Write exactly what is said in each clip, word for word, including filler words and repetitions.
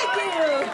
Thank you.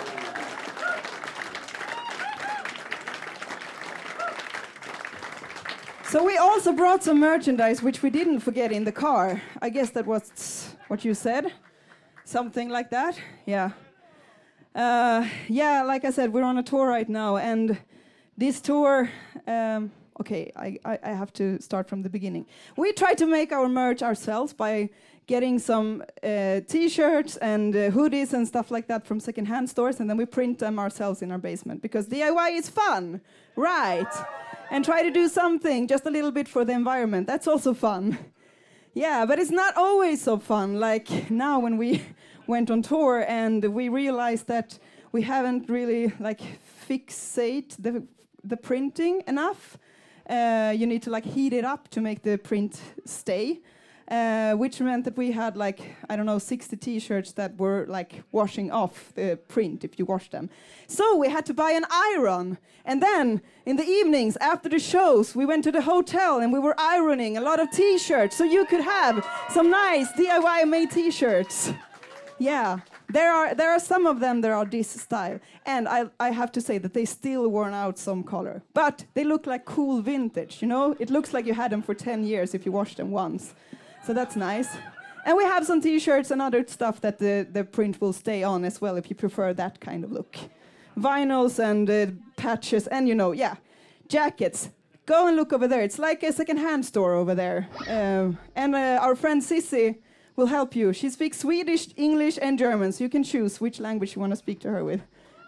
So we also brought some merchandise, which we didn't forget in the car. I guess that was what you said. Something like that. Yeah. Uh, yeah, like I said, we're on a tour right now. And this tour... Um, okay, I, I, I have to start from the beginning. We try to make our merch ourselves by getting some uh, T-shirts and uh, hoodies and stuff like that from secondhand stores, and then we print them ourselves in our basement, because D I Y is fun, right? And try to do something just a little bit for the environment. That's also fun. Yeah, but it's not always so fun. Like now when we went on tour and we realized that we haven't really like fixate the the printing enough. Uh, you need to like heat it up to make the print stay, uh, which meant that we had like, I don't know, sixty T-shirts that were like washing off the print if you wash them. So we had to buy an iron. And then in the evenings after the shows, we went to the hotel and we were ironing a lot of T-shirts so you could have some nice D I Y made T-shirts. Yeah. There are there are some of them that are this style, and I I have to say that they still worn out some color, but they look like cool vintage. You know, it looks like you had them for ten years if you wash them once, so that's nice. And we have some T-shirts and other stuff that the the print will stay on as well if you prefer that kind of look. Vinyls and uh, patches, and you know, yeah, jackets. Go and look over there. It's like a second-hand store over there, um, and uh, our friend Sissy will help you. She speaks Swedish, English, and German, so you can choose which language you want to speak to her with.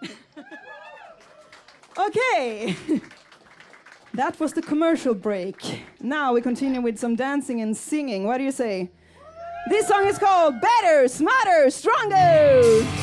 Okay. That was the commercial break. Now we continue with some dancing and singing. What do you say? This song is called Better, Smarter, Stronger.